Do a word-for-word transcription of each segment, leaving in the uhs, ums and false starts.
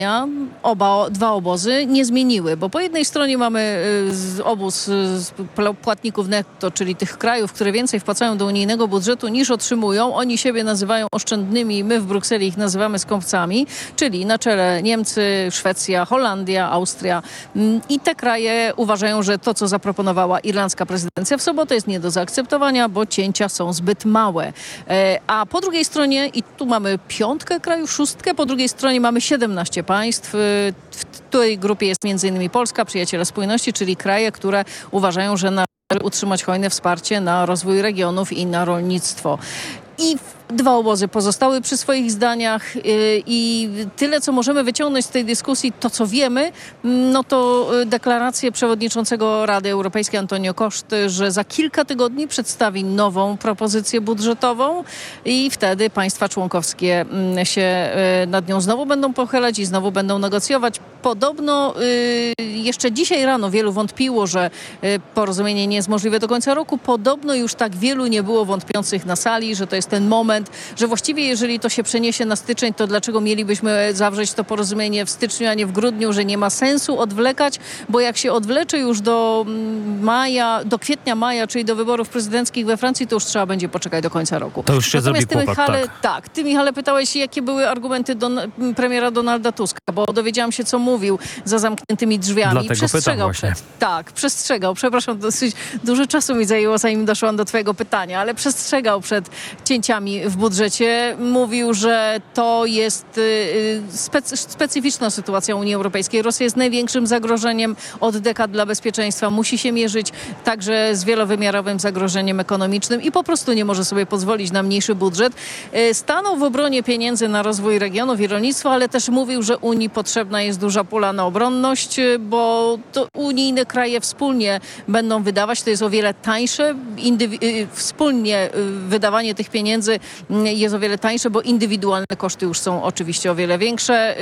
Oba, dwa obozy nie zmieniły, bo po jednej stronie mamy y, obóz y, płatników netto, czyli tych krajów, które więcej wpłacają do unijnego budżetu niż otrzymują. Oni siebie nazywają oszczędnymi, my w Brukseli ich nazywamy skąpcami, czyli na czele Niemcy, Szwecja, Holandia, Austria. Mm, I te kraje uważają, że to, co zaproponowała irlandzka prezydencja w sobotę, jest nie do zaakceptowania, bo cięcia są zbyt małe. E, a po drugiej stronie, i tu mamy piątkę krajów, szóstkę, po drugiej stronie mamy siedemnaście państw. W tej grupie jest między innymi Polska, Przyjaciele Spójności, czyli kraje, które uważają, że należy utrzymać hojne wsparcie na rozwój regionów i na rolnictwo. I dwa obozy pozostały przy swoich zdaniach i tyle, co możemy wyciągnąć z tej dyskusji, to co wiemy, no to deklarację przewodniczącego Rady Europejskiej Antonio Costa, że za kilka tygodni przedstawi nową propozycję budżetową i wtedy państwa członkowskie się nad nią znowu będą pochylać i znowu będą negocjować. Podobno jeszcze dzisiaj rano wielu wątpiło, że porozumienie nie jest możliwe do końca roku. Podobno już tak wielu nie było wątpiących na sali, że to jest ten moment, że właściwie jeżeli to się przeniesie na styczeń, to dlaczego mielibyśmy zawrzeć to porozumienie w styczniu, a nie w grudniu, że nie ma sensu odwlekać, bo jak się odwlecze już do maja, do kwietnia, maja, czyli do wyborów prezydenckich we Francji, to już trzeba będzie poczekać do końca roku. To już się Natomiast zrobi ty, kłopot, Michale, tak. tak. Ty, Michale, pytałeś, jakie były argumenty don- premiera Donalda Tuska, bo dowiedziałam się, co mówił za zamkniętymi drzwiami. Dlatego Przestrzegał pytam przed, tak, przestrzegał. Przepraszam, dosyć dużo czasu mi zajęło, zanim doszłam do twojego pytania, ale przestrzegał przed cięciami w budżecie. Mówił, że to jest specy- specyficzna sytuacja Unii Europejskiej. Rosja jest największym zagrożeniem od dekad dla bezpieczeństwa. Musi się mierzyć także z wielowymiarowym zagrożeniem ekonomicznym i po prostu nie może sobie pozwolić na mniejszy budżet. Stanął w obronie pieniędzy na rozwój regionów i rolnictwa, ale też mówił, że Unii potrzebna jest duża pula na obronność, bo to unijne kraje wspólnie będą wydawać. To jest o wiele tańsze. Indywi- wspólnie wydawanie tych pieniędzy jest o wiele tańsze, bo indywidualne koszty już są oczywiście o wiele większe.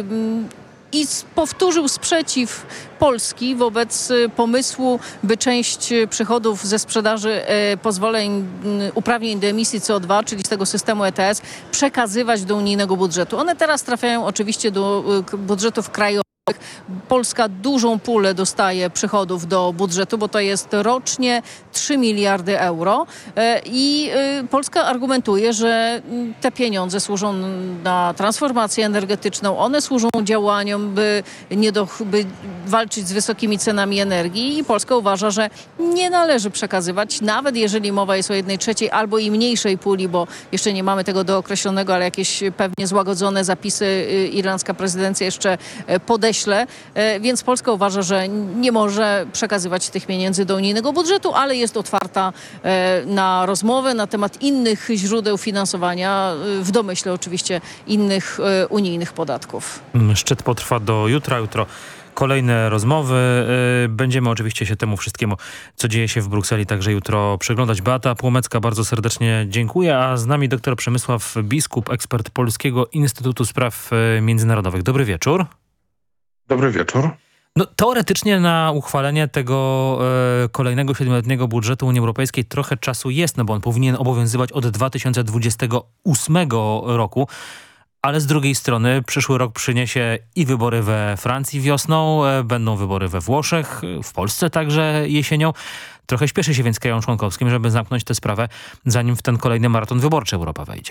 I powtórzył sprzeciw Polski wobec pomysłu, by część przychodów ze sprzedaży pozwoleń, uprawnień do emisji C O dwa, czyli z tego systemu E T S, przekazywać do unijnego budżetu. One teraz trafiają oczywiście do budżetów krajowych. Polska dużą pulę dostaje przychodów do budżetu, bo to jest rocznie trzy miliardy euro i Polska argumentuje, że te pieniądze służą na transformację energetyczną, one służą działaniom, by, nie do, by walczyć z wysokimi cenami energii i Polska uważa, że nie należy przekazywać, nawet jeżeli mowa jest o jednej trzeciej albo i mniejszej puli, bo jeszcze nie mamy tego dookreślonego, ale jakieś pewnie złagodzone zapisy irlandzka prezydencja jeszcze podeśle. Więc Polska uważa, że nie może przekazywać tych pieniędzy do unijnego budżetu, ale jest otwarta na rozmowę na temat innych źródeł finansowania, w domyśle oczywiście innych unijnych podatków. Szczyt potrwa do jutra. Jutro kolejne rozmowy. Będziemy oczywiście się temu wszystkiemu, co dzieje się w Brukseli, także jutro przyglądać. Beata Płomecka, bardzo serdecznie dziękuję, a z nami dr Przemysław Biskup, ekspert Polskiego Instytutu Spraw Międzynarodowych. Dobry wieczór. Dobry wieczór. No, teoretycznie na uchwalenie tego e, kolejnego siedmioletniego budżetu Unii Europejskiej trochę czasu jest, no bo on powinien obowiązywać od dwa tysiące dwudziestego ósmego roku, ale z drugiej strony przyszły rok przyniesie i wybory we Francji wiosną, e, będą wybory we Włoszech, w Polsce także jesienią. Trochę śpieszy się więc krajom członkowskim, żeby zamknąć tę sprawę, zanim w ten kolejny maraton wyborczy Europa wejdzie.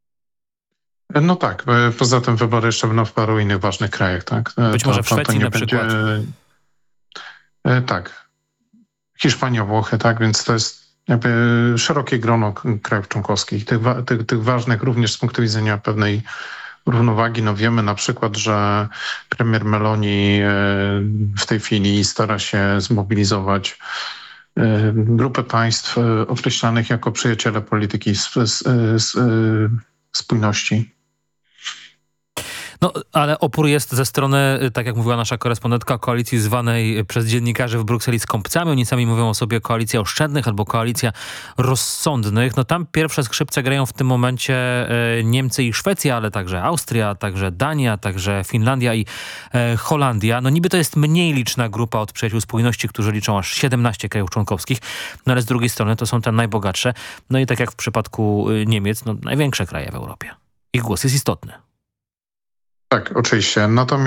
No tak, poza tym wybory jeszcze będą w paru innych ważnych krajach, tak? Być to, może w Szwecji to, to nie na będzie... przykład. Tak. Hiszpania, Włochy, tak? Więc to jest jakby szerokie grono krajów członkowskich, tych, tych, tych ważnych również z punktu widzenia pewnej równowagi. No wiemy na przykład, że premier Meloni w tej chwili stara się zmobilizować grupę państw określanych jako przyjaciele polityki spójności. No, ale opór jest ze strony, tak jak mówiła nasza korespondentka, koalicji zwanej przez dziennikarzy w Brukseli skąpcami. Oni sami mówią o sobie koalicja oszczędnych albo koalicja rozsądnych. No tam pierwsze skrzypce grają w tym momencie e, Niemcy i Szwecja, ale także Austria, także Dania, także Finlandia i e, Holandia. No niby to jest mniej liczna grupa od Przyjaciół Spójności, którzy liczą aż siedemnaście krajów członkowskich, no ale z drugiej strony to są te najbogatsze. No i tak jak w przypadku Niemiec, no największe kraje w Europie. Ich głos jest istotny. Tak, oczywiście. Natomiast